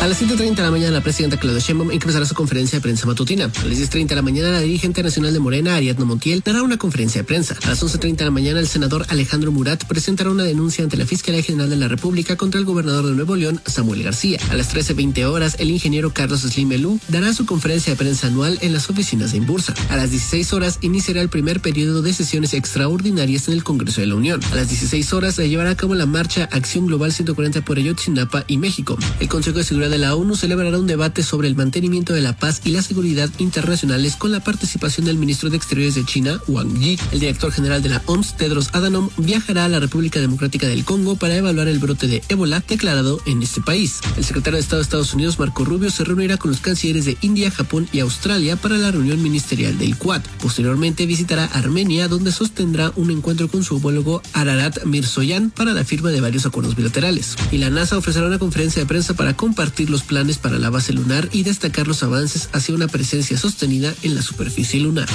A las 7:30 de la mañana, la presidenta Claudia Sheinbaum encabezará su conferencia de prensa matutina. A las 10:30 de la mañana, la dirigente nacional de Morena, Ariadna Montiel, dará una conferencia de prensa. A las 11:30 de la mañana, el senador Alejandro Murat presentará una denuncia ante la Fiscalía General de la República contra el gobernador de Nuevo León, Samuel García. A las 13:20 horas, el ingeniero Carlos Slim Elú dará su conferencia de prensa anual en las oficinas de Imbursa. A las 16 horas, iniciará el primer periodo de sesiones extraordinarias en el Congreso de la Unión. A las 16 horas, se llevará a cabo la marcha Acción Global 140 por Ayotzinapa y México. El Consejo de Seguridad de la ONU celebrará un debate sobre el mantenimiento de la paz y la seguridad internacionales con la participación del ministro de Exteriores de China, Wang Yi. El director general de la OMS, Tedros Adhanom, viajará a la República Democrática del Congo para evaluar el brote de ébola declarado en este país. El secretario de Estado de Estados Unidos, Marco Rubio, se reunirá con los cancilleres de India, Japón y Australia para la reunión ministerial del Quad. Posteriormente visitará Armenia, donde sostendrá un encuentro con su homólogo Ararat Mirzoyan para la firma de varios acuerdos bilaterales. Y la NASA ofrecerá una conferencia de prensa para compartir los planes para la base lunar y destacar los avances hacia una presencia sostenida en la superficie lunar.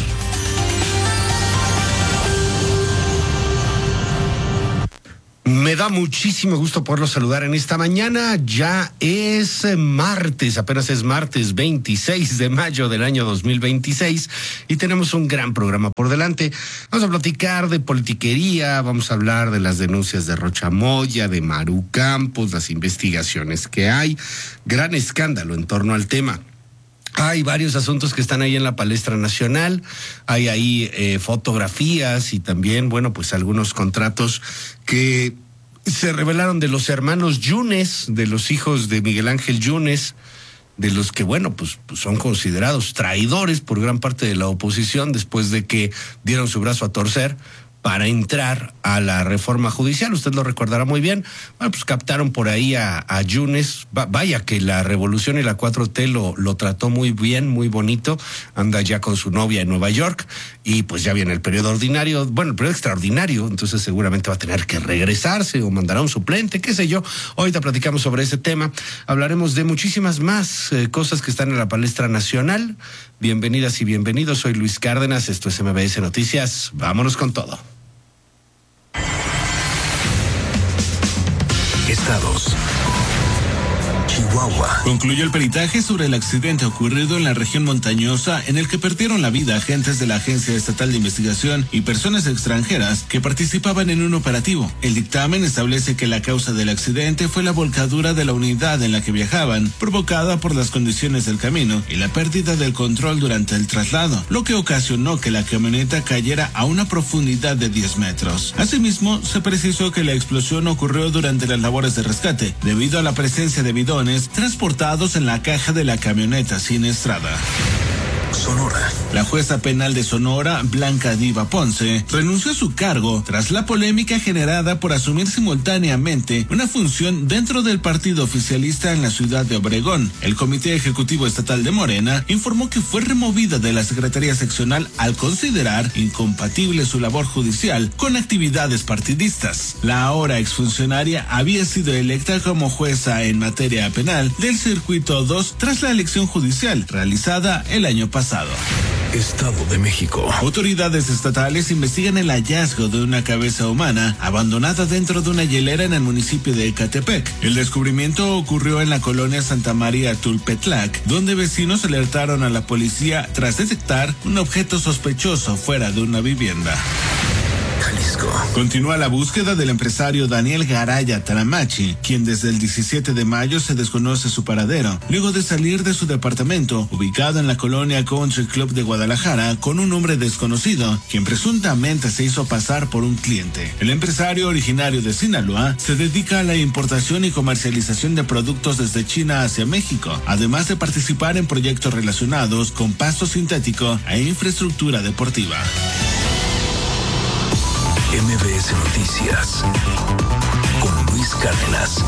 Me da muchísimo gusto poderlo saludar en esta mañana. Ya es martes, apenas es martes 26 de mayo del año 2026 y tenemos un gran programa por delante. Vamos a platicar de politiquería, vamos a hablar de las denuncias de Rocha Moya, de Maru Campos, las investigaciones que hay, gran escándalo en torno al tema. Hay varios asuntos que están ahí en la palestra nacional, hay ahí fotografías y también, bueno, pues algunos contratos que se revelaron de los hermanos Yunes, de los hijos de Miguel Ángel Yunes, de los que, bueno, pues son considerados traidores por gran parte de la oposición después de que dieron su brazo a torcer para entrar a la reforma judicial. Usted lo recordará muy bien. Bueno, pues captaron por ahí a Yunes. Vaya que la Revolución y la 4T lo trató muy bien, muy bonito. Anda ya con su novia en Nueva York y pues ya viene el periodo ordinario, bueno, el periodo extraordinario, entonces seguramente va a tener que regresarse o mandará un suplente, qué sé yo. Ahorita platicamos sobre ese tema. Hablaremos de muchísimas más cosas que están en la palestra nacional. Bienvenidas y bienvenidos. Soy Luis Cárdenas, esto es MBS Noticias. Vámonos con todo. Estados. Chihuahua. Concluyó el peritaje sobre el accidente ocurrido en la región montañosa en el que perdieron la vida agentes de la Agencia Estatal de Investigación y personas extranjeras que participaban en un operativo. El dictamen establece que la causa del accidente fue la volcadura de la unidad en la que viajaban, provocada por las condiciones del camino y la pérdida del control durante el traslado, lo que ocasionó que la camioneta cayera a una profundidad de 10 metros. Asimismo, se precisó que la explosión ocurrió durante las labores de rescate, debido a la presencia de bidones transportados en la caja de la camioneta siniestrada. Sonora. La jueza penal de Sonora, Blanca Diva Ponce, renunció a su cargo tras la polémica generada por asumir simultáneamente una función dentro del partido oficialista en la ciudad de Obregón. El Comité Ejecutivo Estatal de Morena informó que fue removida de la Secretaría Seccional al considerar incompatible su labor judicial con actividades partidistas. La ahora exfuncionaria había sido electa como jueza en materia penal del Circuito 2 tras la elección judicial realizada el año pasado. Estado de México. Autoridades estatales investigan el hallazgo de una cabeza humana abandonada dentro de una hielera en el municipio de Ecatepec. El descubrimiento ocurrió en la colonia Santa María Tulpetlac, donde vecinos alertaron a la policía tras detectar un objeto sospechoso fuera de una vivienda. Jalisco. Continúa la búsqueda del empresario Daniel Garaya Taramachi, quien desde el 17 de mayo se desconoce su paradero, luego de salir de su departamento, ubicado en la colonia Country Club de Guadalajara, con un hombre desconocido, quien presuntamente se hizo pasar por un cliente. El empresario originario de Sinaloa se dedica a la importación y comercialización de productos desde China hacia México, además de participar en proyectos relacionados con pasto sintético e infraestructura deportiva. MBS Noticias con Luis Cárdenas.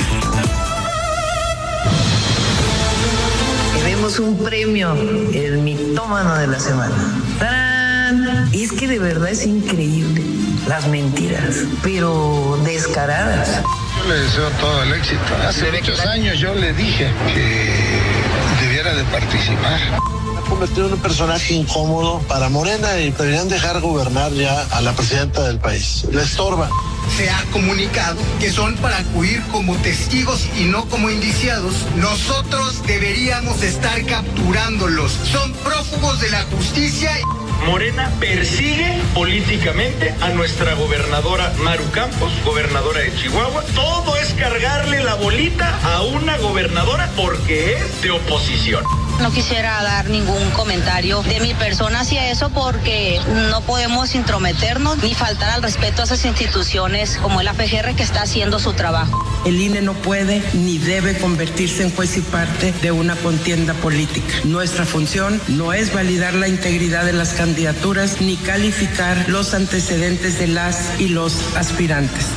Tenemos un premio, el mitómano de la semana. ¡Tarán! Es que de verdad es increíble las mentiras, pero descaradas. Yo le deseo todo el éxito. Hace muchos años yo le dije que debiera de participar. Convertido en un personaje incómodo para Morena y deberían dejar gobernar ya a la presidenta del país. Le estorba. se ha comunicado que son para acudir como testigos y no como indiciados, nosotros deberíamos estar capturándolos. Son prófugos de la justicia. Morena persigue políticamente a nuestra gobernadora Maru Campos, gobernadora de Chihuahua. Todo es cargarle la bolita a una gobernadora porque es de oposición. No quisiera dar ningún comentario de mi persona hacia eso porque no podemos intrometernos ni faltar al respeto a esas instituciones como la PGR que está haciendo su trabajo. El INE no puede ni debe convertirse en juez y parte de una contienda política. Nuestra función no es validar la integridad de las candidaturas ni calificar los antecedentes de las y los aspirantes.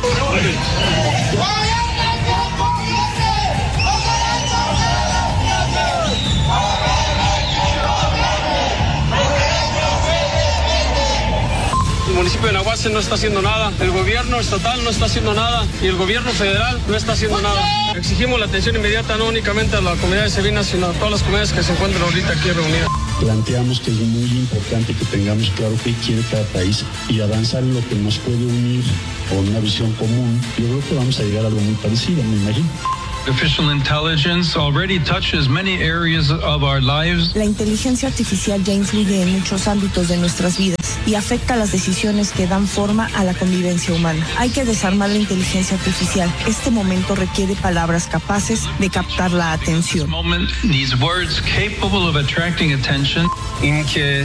El municipio de Nahuatl no está haciendo nada, el gobierno estatal no está haciendo nada y el gobierno federal no está haciendo nada. Exigimos la atención inmediata no únicamente a la comunidad de Sabina, sino a todas las comunidades que se encuentran ahorita aquí reunidas. Planteamos que es muy importante que tengamos claro qué quiere cada país y avanzar en lo que nos puede unir con una visión común. Yo creo que vamos a llegar a algo muy parecido, me imagino. Artificial intelligence already touches many areas of our lives. La inteligencia artificial ya influye en muchos ámbitos de nuestras vidas y afecta las decisiones que dan forma a la convivencia humana. Hay que desarmar la inteligencia artificial. Este momento requiere palabras capaces de captar la atención. This moment needs words capable of attracting attention. Es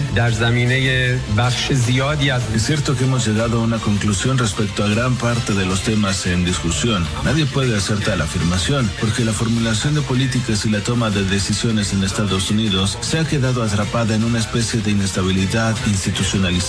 cierto que hemos llegado a una conclusión respecto a gran parte de los temas en discusión. Nadie puede hacer tal afirmación, porque la formulación de políticas y la toma de decisiones en Estados Unidos se ha quedado atrapada en una especie de inestabilidad institucionalizada.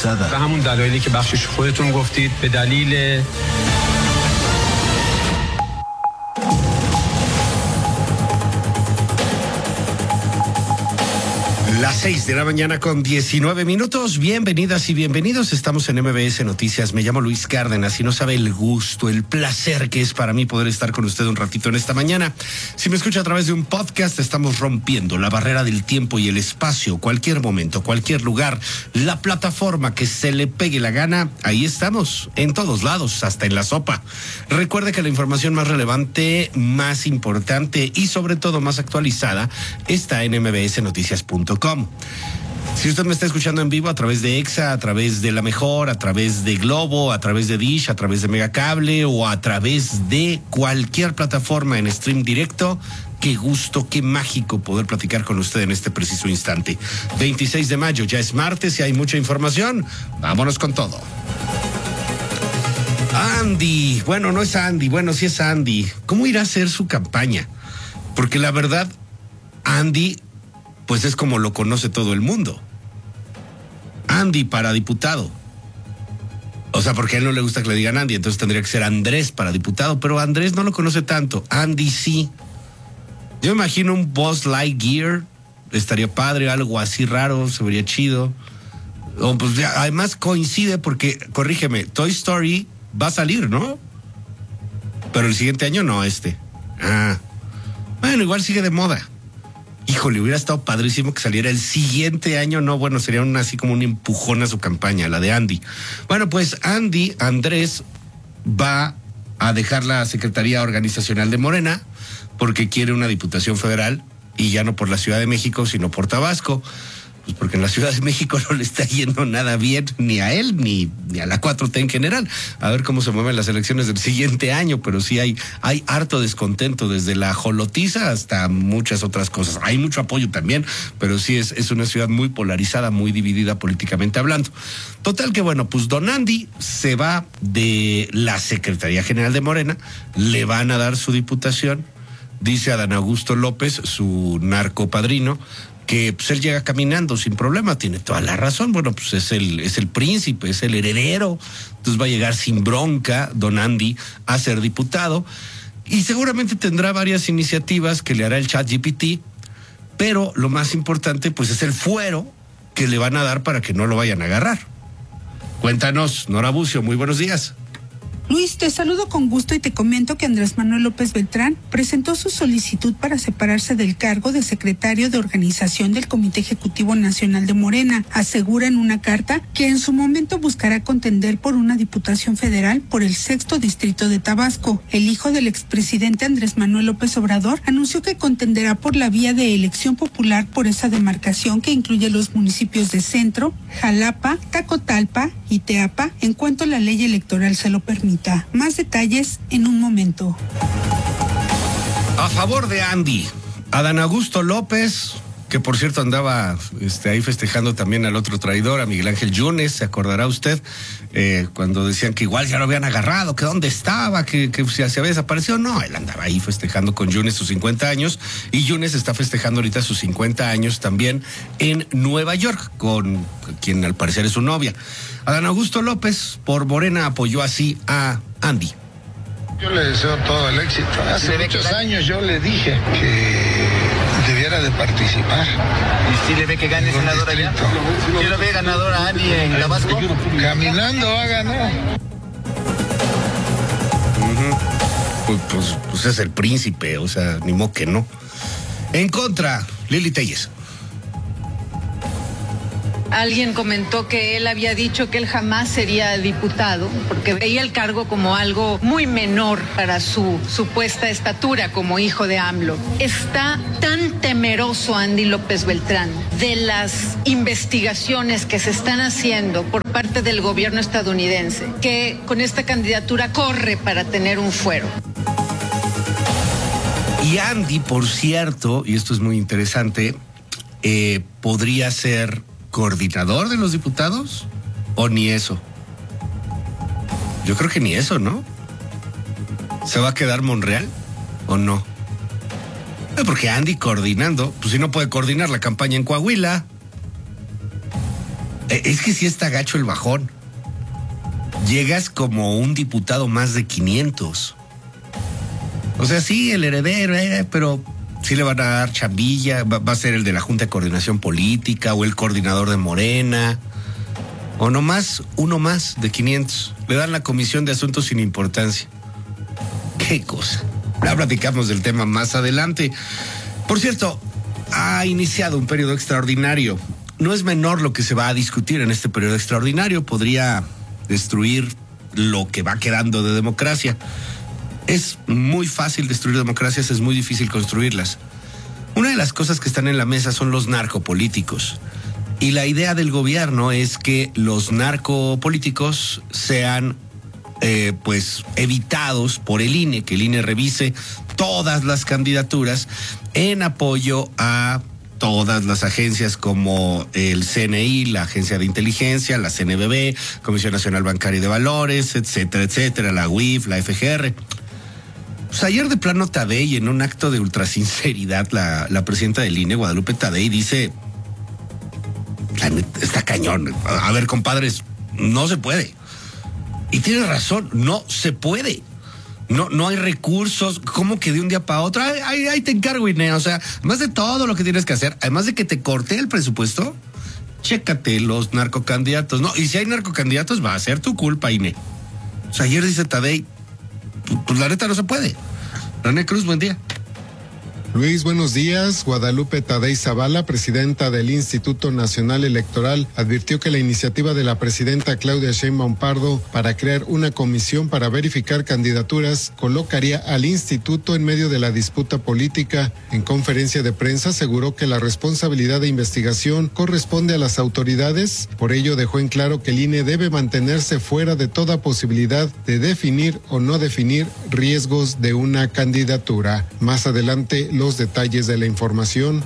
Las 6 de la mañana con 19 minutos. Bienvenidas y bienvenidos. Estamos en MBS Noticias. Me llamo Luis Cárdenas y no sabe el gusto, el placer que es para mí poder estar con usted un ratito en esta mañana. Si me escucha a través de un podcast, estamos rompiendo la barrera del tiempo y el espacio. Cualquier momento, cualquier lugar, la plataforma que se le pegue la gana, ahí estamos, en todos lados, hasta en la sopa. Recuerde que la información más relevante, más importante y sobre todo más actualizada está en mbsnoticias.com. Si usted me está escuchando en vivo a través de EXA, a través de La Mejor, a través de Globo, a través de Dish, a través de Megacable o a través de cualquier plataforma en stream directo, qué gusto, qué mágico poder platicar con usted en este preciso instante. 26 de mayo, ya es martes y hay mucha información. Vámonos con todo. Andy, bueno, no es Andy, bueno, sí es Andy. ¿Cómo irá a hacer su campaña? Porque la verdad, Andy, pues es como lo conoce todo el mundo. Andy para diputado. O sea, porque a él no le gusta que le digan Andy, entonces tendría que ser Andrés para diputado, pero Andrés no lo conoce tanto. Andy sí. Yo me imagino un Buzz Lightyear, estaría padre, algo así raro, se vería chido. O, pues, además coincide porque, corrígeme, Toy Story va a salir, ¿no? Pero el siguiente año no, Bueno, igual sigue de moda. Híjole, hubiera estado padrísimo que saliera el siguiente año. No, bueno, sería así como un empujón a su campaña, la de Andy. Bueno, pues Andrés va a dejar la Secretaría Organizacional de Morena porque quiere una diputación federal y ya no por la Ciudad de México, sino por Tabasco. Pues porque en la Ciudad de México no le está yendo nada bien, ni a él, ni a la 4T en general. A ver cómo se mueven las elecciones del siguiente año, pero sí hay harto descontento, desde la jolotiza hasta muchas otras cosas. Hay mucho apoyo también, pero sí es una ciudad muy polarizada, muy dividida políticamente hablando. Total que bueno, pues don Andy se va de la Secretaría General de Morena, le van a dar su diputación, dice Adán Augusto López, su narcopadrino, que pues él llega caminando sin problema, tiene toda la razón. Bueno, pues es el príncipe, es el heredero, entonces va a llegar sin bronca don Andy a ser diputado y seguramente tendrá varias iniciativas que le hará el ChatGPT, pero lo más importante pues es el fuero que le van a dar para que no lo vayan a agarrar. Cuéntanos, Nora Bucio, muy buenos días. Luis, te saludo con gusto y te comento que Andrés Manuel López Beltrán presentó su solicitud para separarse del cargo de secretario de organización del Comité Ejecutivo Nacional de Morena. Asegura en una carta que en su momento buscará contender por una diputación federal por el 6º distrito de Tabasco. El hijo del expresidente Andrés Manuel López Obrador anunció que contenderá por la vía de elección popular por esa demarcación que incluye los municipios de Centro, Jalapa, Tacotalpa y Teapa, en cuanto la ley electoral se lo permita. Más detalles en un momento. A favor de Andy, Adán Augusto López, que por cierto andaba ahí festejando también al otro traidor, a Miguel Ángel Yunes, se acordará usted, cuando decían que igual ya lo habían agarrado, que dónde estaba, que se había desaparecido. No, él andaba ahí festejando con Yunes sus 50 años, y Yunes está festejando ahorita sus 50 años también en Nueva York, con quien al parecer es su novia. Adán Augusto López, por Morena, apoyó así a Andy. Yo le deseo todo el éxito. Hace muchos años yo le dije que debiera de participar. ¿Y si le ve que gane senadora allá? ¿Sí lo ve ganadora a Andy en Tabasco? Caminando va a ganar. Pues es el príncipe, o sea, ni modo que no. En contra, Lili Telles. Alguien comentó que él había dicho que él jamás sería diputado porque veía el cargo como algo muy menor para su supuesta estatura como hijo de AMLO. Está tan temeroso Andy López Beltrán de las investigaciones que se están haciendo por parte del gobierno estadounidense que con esta candidatura corre para tener un fuero. Y Andy, por cierto, y esto es muy interesante, podría ser coordinador de los diputados, o ni eso. Yo creo que ni eso, ¿no? ¿Se va a quedar Monreal o no? Porque Andy coordinando, pues si no puede coordinar la campaña en Coahuila. Es que sí está gacho el bajón. Llegas como un diputado más de 500. O sea, sí, el heredero, pero sí le van a dar chambilla, va a ser el de la Junta de Coordinación Política o el coordinador de Morena, o nomás uno más de 500. Le dan la Comisión de Asuntos sin Importancia. Qué cosa. Ya platicamos del tema más adelante. Por cierto, ha iniciado un periodo extraordinario. No es menor lo que se va a discutir en este periodo extraordinario. Podría destruir lo que va quedando de democracia. Es muy fácil destruir democracias, es muy difícil construirlas. Una de las cosas que están en la mesa son los narcopolíticos. Y la idea del gobierno es que los narcopolíticos sean pues evitados por el INE, que el INE revise todas las candidaturas en apoyo a todas las agencias como el CNI, la Agencia de Inteligencia, la CNBB, Comisión Nacional Bancaria y de Valores, etcétera, etcétera, la UIF, la FGR. Pues ayer de plano Tadei, en un acto de ultrasinceridad, la presidenta del INE, Guadalupe Tadei, dice, está cañón, a ver, compadres, no se puede. Y tiene razón, no se puede. No hay recursos, ¿cómo que de un día para otro? Ahí te encargo, INE. O sea, además de todo lo que tienes que hacer, además de que te corté el presupuesto, chécate los narcocandidatos. No, y si hay narcocandidatos, va a ser tu culpa, INE. O sea, ayer dice Tadei, pues la neta no se puede. René Cruz, buen día. Luis, buenos días. Guadalupe Tadei Zavala, presidenta del Instituto Nacional Electoral, advirtió que la iniciativa de la presidenta Claudia Sheinbaum Pardo para crear una comisión para verificar candidaturas colocaría al instituto en medio de la disputa política. En conferencia de prensa aseguró que la responsabilidad de investigación corresponde a las autoridades. Por ello dejó en claro que el INE debe mantenerse fuera de toda posibilidad de definir o no definir riesgos de una candidatura. Más adelante, los detalles de la información.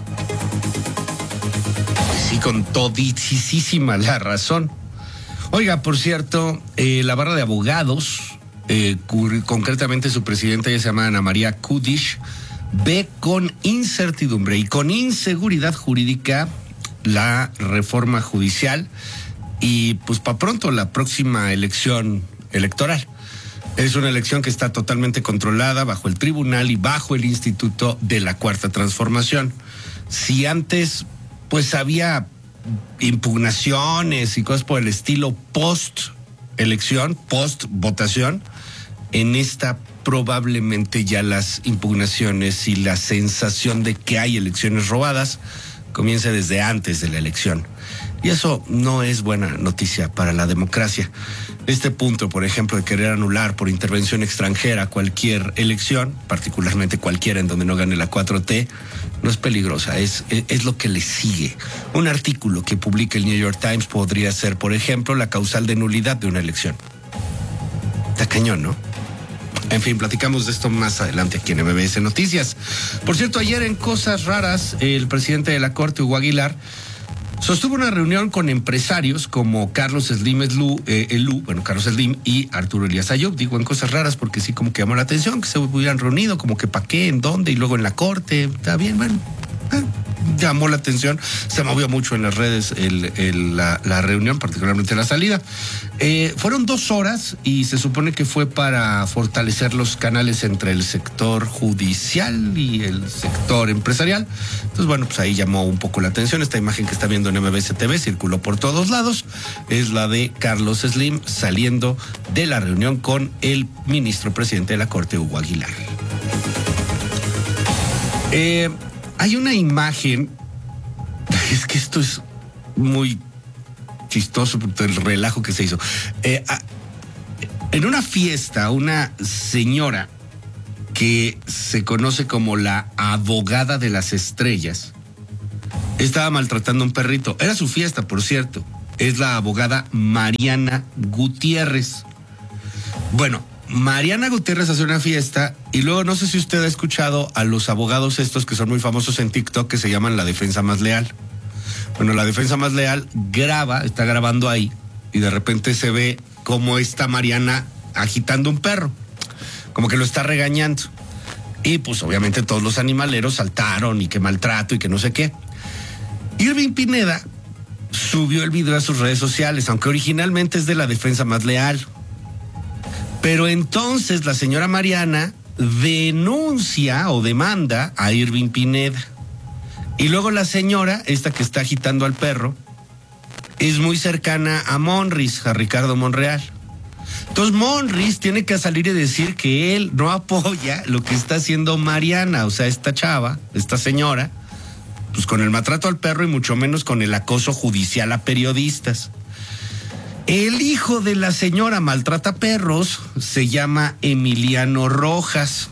Sí, con todisísima la razón. Oiga, por cierto, la barra de abogados, concretamente su presidenta, ella se llama Ana María Kudish, ve con incertidumbre y con inseguridad jurídica la reforma judicial y pues para pronto la próxima elección electoral. Es una elección que está totalmente controlada bajo el tribunal y bajo el Instituto de la Cuarta Transformación. Si antes pues había impugnaciones y cosas por el estilo post elección, post votación, en esta probablemente ya las impugnaciones y la sensación de que hay elecciones robadas comience desde antes de la elección. Y eso no es buena noticia para la democracia. Este punto, por ejemplo, de querer anular por intervención extranjera cualquier elección, particularmente cualquiera en donde no gane la 4T, no es peligrosa, es lo que le sigue. Un artículo que publica el New York Times podría ser, por ejemplo, la causal de nulidad de una elección. Está cañón, ¿no? En fin, platicamos de esto más adelante aquí en MBS Noticias. Por cierto, ayer en Cosas Raras, el presidente de la Corte, Hugo Aguilar, sostuvo una reunión con empresarios como Carlos Slim Carlos Slim y Arturo Elías Ayub. Digo en Cosas Raras porque sí como que llamó la atención que se hubieran reunido, como que para qué, en dónde, y luego en la Corte. Está bien, bueno, llamó la atención. Se movió mucho en las redes la reunión, particularmente la salida. Fueron 2 horas y se supone que fue para fortalecer los canales entre el sector judicial y el sector empresarial. Entonces, bueno, pues ahí llamó un poco la atención. Esta imagen que está viendo en MBS TV circuló por todos lados. Es la de Carlos Slim saliendo de la reunión con el ministro presidente de la Corte, Hugo Aguilar. Hay una imagen, es que esto es muy chistoso el relajo que se hizo. En una fiesta, una señora que se conoce como la abogada de las estrellas estaba maltratando a un perrito. Era su fiesta, por cierto. Es la abogada Mariana Gutiérrez. Bueno, Mariana Gutiérrez hace una fiesta y luego no sé si usted ha escuchado a los abogados estos que son muy famosos en TikTok que se llaman La Defensa Más Leal. Bueno, La Defensa Más Leal está grabando ahí y de repente se ve cómo está Mariana agitando un perro, como que lo está regañando. Y pues obviamente todos los animaleros saltaron y que maltrato y que no sé qué. Irving Pineda subió el video a sus redes sociales, aunque originalmente es de La Defensa Más Leal. Pero entonces la señora Mariana denuncia o demanda a Irving Pineda. Y luego la señora, esta que está agitando al perro, es muy cercana a Monris, a Ricardo Monreal. Entonces Monris tiene que salir y decir que él no apoya lo que está haciendo Mariana, o sea, esta chava, esta señora, pues con el maltrato al perro y mucho menos con el acoso judicial a periodistas. El hijo de la señora maltrata perros se llama Emiliano Rojas.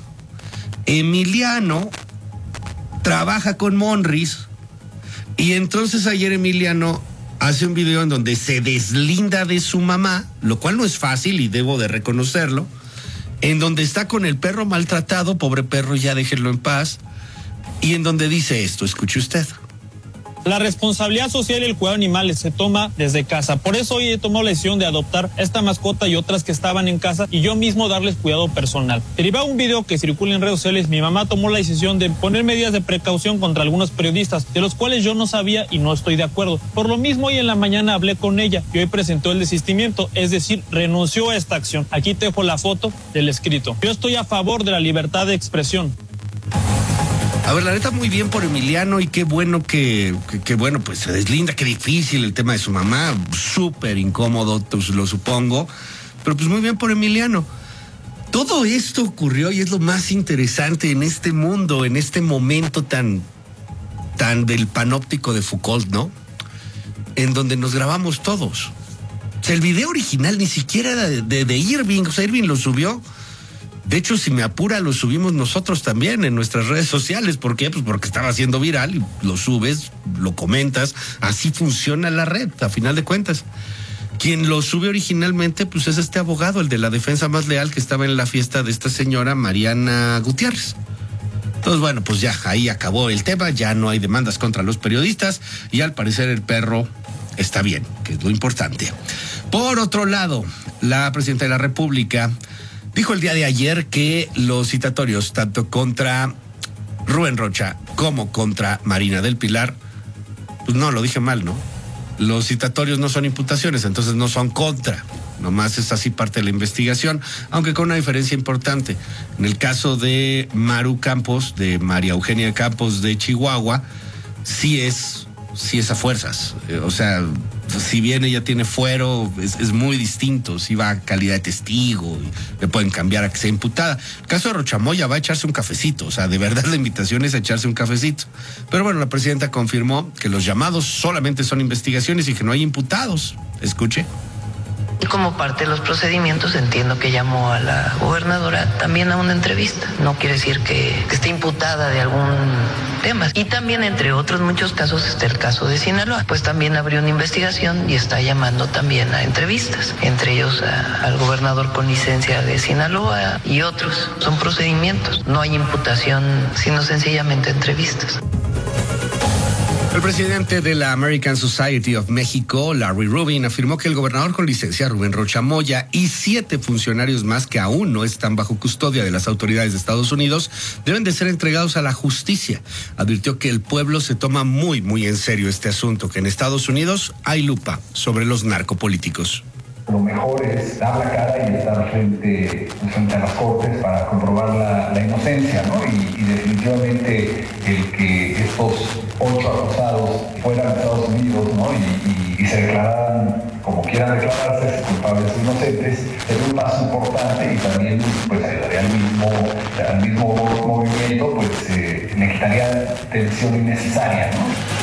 Emiliano trabaja con Monris y entonces ayer Emiliano hace un video en donde se deslinda de su mamá, lo cual no es fácil y debo de reconocerlo, en donde está con el perro maltratado, pobre perro, ya déjenlo en paz, y en donde dice esto, escuche usted. La responsabilidad social y el cuidado de animales se toma desde casa. Por eso hoy he tomado la decisión de adoptar esta mascota y otras que estaban en casa y yo mismo darles cuidado personal. Derivado de un video que circula en redes sociales, mi mamá tomó la decisión de poner medidas de precaución contra algunos periodistas, de los cuales yo no sabía y no estoy de acuerdo. Por lo mismo, hoy en la mañana hablé con ella y hoy presentó el desistimiento, es decir, renunció a esta acción. Aquí te dejo la foto del escrito. Yo estoy a favor de la libertad de expresión. A ver, la neta, muy bien por Emiliano y qué bueno que bueno, pues se deslinda, qué difícil el tema de su mamá, súper incómodo, pues, lo supongo, pero pues muy bien por Emiliano. Todo esto ocurrió y es lo más interesante en este mundo, en este momento tan del panóptico de Foucault, ¿no? En donde nos grabamos todos. O sea, el video original ni siquiera era de Irving, o sea, Irving lo subió. De hecho, si me apura, lo subimos nosotros también en nuestras redes sociales. ¿Por qué? Pues porque estaba haciendo viral y lo subes, lo comentas. Así funciona la red, a final de cuentas. Quien lo sube originalmente, pues es este abogado, el de La Defensa Más Leal, que estaba en la fiesta de esta señora Mariana Gutiérrez. Entonces, bueno, pues ya ahí acabó el tema, ya no hay demandas contra los periodistas y al parecer el perro está bien, que es lo importante. Por otro lado, la presidenta de la República dijo el día de ayer que los citatorios, tanto contra Rubén Rocha como contra Marina del Pilar, pues no, lo dije mal, ¿no? Los citatorios no son imputaciones, entonces no son contra. Nomás es así parte de la investigación, aunque con una diferencia importante. En el caso de Maru Campos, de María Eugenia Campos de Chihuahua, sí es sí es a fuerzas. O sea, si bien ella tiene fuero, es muy distinto. Si va a calidad de testigo, le pueden cambiar a que sea imputada. El caso de Rocha Moya va a echarse un cafecito. O sea, de verdad la invitación es a echarse un cafecito. Pero bueno, la presidenta confirmó que los llamados solamente son investigaciones y que no hay imputados. Escuche. Y como parte de los procedimientos entiendo que llamó a la gobernadora también a una entrevista. No quiere decir que esté imputada de algún tema. Y también, entre otros muchos casos, está el caso de Sinaloa. Pues también abrió una investigación y está llamando también a entrevistas. Entre ellos al gobernador con licencia de Sinaloa y otros. Son procedimientos. No hay imputación, sino sencillamente entrevistas. El presidente de la American Society of México, Larry Rubin, afirmó que el gobernador con licencia, Rubén Rocha Moya, y 7 funcionarios más que aún no están bajo custodia de las autoridades de Estados Unidos deben de ser entregados a la justicia. Advirtió que el pueblo se toma muy, muy en serio este asunto, que en Estados Unidos hay lupa sobre los narcopolíticos. Lo mejor es dar la cara y estar frente a las cortes para comprobar la inocencia, ¿no? Y definitivamente el que estos 8 acusados fueran a Estados Unidos, ¿no? Y se declararan, como quieran declararse, culpables o inocentes, es un paso importante y también pues ayudaría al mismo movimiento, pues le quitaría tensión innecesaria, ¿no?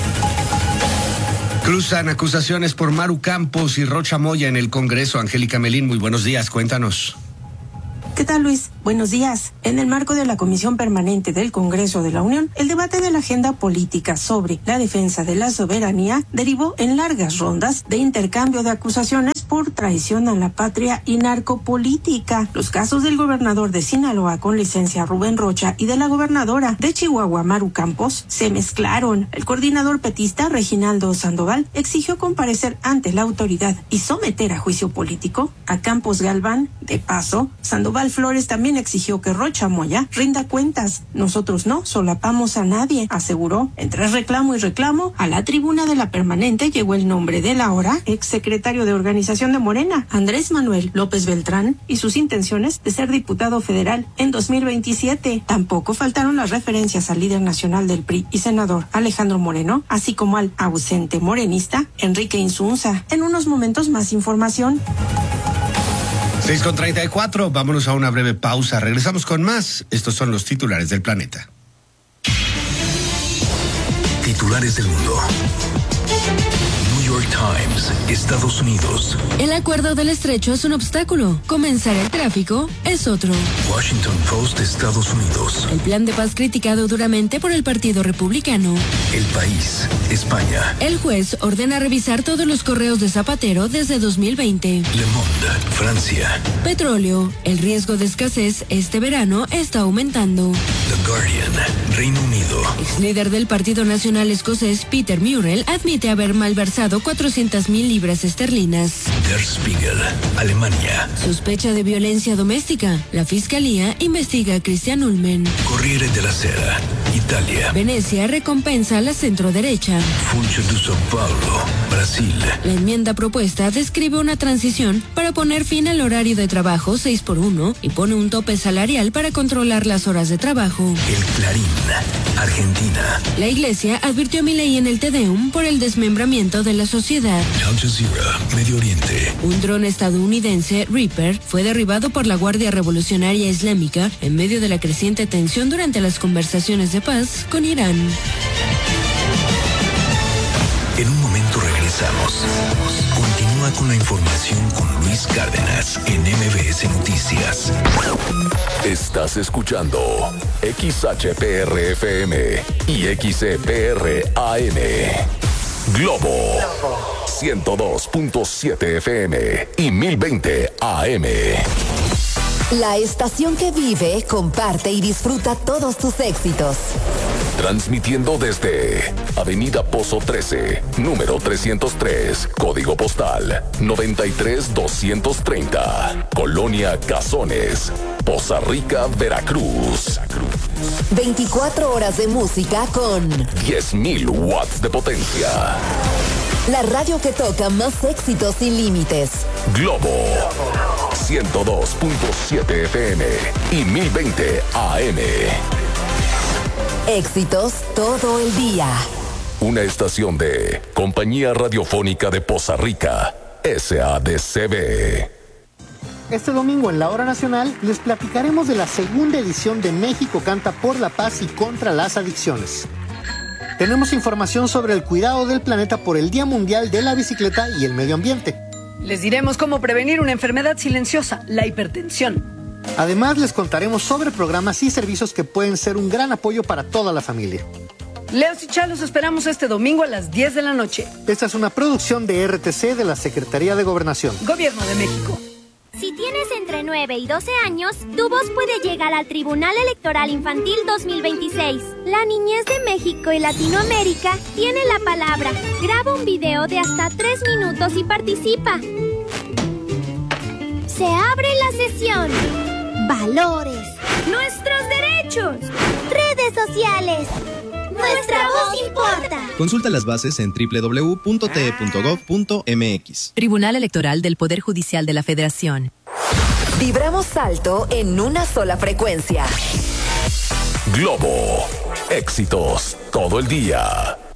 Cruzan acusaciones por Maru Campos y Rocha Moya en el Congreso. Angélica Melín, muy buenos días, cuéntanos. ¿Qué tal, Luis? Buenos días. En el marco de la Comisión Permanente del Congreso de la Unión, el debate de la agenda política sobre la defensa de la soberanía derivó en largas rondas de intercambio de acusaciones por traición a la patria y narcopolítica. Los casos del gobernador de Sinaloa con licencia Rubén Rocha y de la gobernadora de Chihuahua, Maru Campos, se mezclaron. El coordinador petista, Reginaldo Sandoval, exigió comparecer ante la autoridad y someter a juicio político a Campos Galván. De paso, Sandoval Flores también exigió que Rocha Moya rinda cuentas. Nosotros no solapamos a nadie, aseguró. Entre reclamo y reclamo, a la tribuna de la permanente llegó el nombre del ahora exsecretario de Organización de Morena, Andrés Manuel López Beltrán, y sus intenciones de ser diputado federal en 2027. Tampoco faltaron las referencias al líder nacional del PRI y senador Alejandro Moreno, así como al ausente morenista Enrique Insunza. En unos momentos más información. 6:34, vámonos a una breve pausa. Regresamos con más. Estos son los titulares del planeta. Titulares del mundo. New York Times, Estados Unidos. El acuerdo del estrecho es un obstáculo. Comenzar el tráfico es otro. Washington Post, Estados Unidos. El plan de paz criticado duramente por el Partido Republicano. El País, España. El juez ordena revisar todos los correos de Zapatero desde 2020. Le Monde, Francia. Petróleo. El riesgo de escasez este verano está aumentando. The Guardian, Reino Unido. Ex líder del Partido Nacional Escocés, Peter Murrell, admite haber malversado 400,000 libras esterlinas. Der Spiegel, Alemania. Sospecha de violencia doméstica. La fiscalía investiga a Christian Ulmen. Corriere della Sera, Italia. Venecia recompensa a la centroderecha. Funcho de São Paulo, Brasil. La enmienda propuesta describe una transición para poner fin al horario de trabajo 6x1 y pone un tope salarial para controlar las horas de trabajo. El Clarín, Argentina. La Iglesia advirtió a Milei en el Te Deum por el desmembramiento de la sociedad. Al Jazeera, Medio Oriente. Un dron estadounidense, Reaper, fue derribado por la Guardia Revolucionaria Islámica en medio de la creciente tensión durante las conversaciones de paz con Irán. En un momento regresamos. Continúa con la información con Luis Cárdenas en MBS Noticias. Estás escuchando XHPR-FM y XCPR-AM. Globo 102.7 FM y 1020 AM. La estación que vive, comparte y disfruta todos tus éxitos. Transmitiendo desde Avenida Pozo 13, número 303, código postal 93230, Colonia Cazones, Poza Rica, Veracruz. 24 horas de música con 10,000 watts de potencia. La radio que toca más éxitos sin límites. Globo 102.7 FM y 1020 AM. Éxitos todo el día. una estación de Compañía Radiofónica de Poza Rica, SADCB. Este domingo en la Hora Nacional les platicaremos de la segunda edición de México Canta por la Paz y contra las adicciones. Tenemos información sobre el cuidado del planeta por el Día Mundial de la Bicicleta y el Medio Ambiente. Les diremos cómo prevenir una enfermedad silenciosa, la hipertensión. Además, les contaremos sobre programas y servicios que pueden ser un gran apoyo para toda la familia. Leos y Chá, los esperamos este domingo a las 10 de la noche. Esta es una producción de RTC de la Secretaría de Gobernación. Gobierno de México. Si tienes entre 9 y 12 años, tu voz puede llegar al Tribunal Electoral Infantil 2026. La niñez de México y Latinoamérica tiene la palabra. Graba un video de hasta 3 minutos y participa. Se abre la sesión. Valores. Nuestros derechos. Redes sociales. Nuestra voz importa. Consulta las bases en www.te.gov.mx. Tribunal Electoral del Poder Judicial de la Federación. Vibramos alto en una sola frecuencia. Globo. Éxitos todo el día.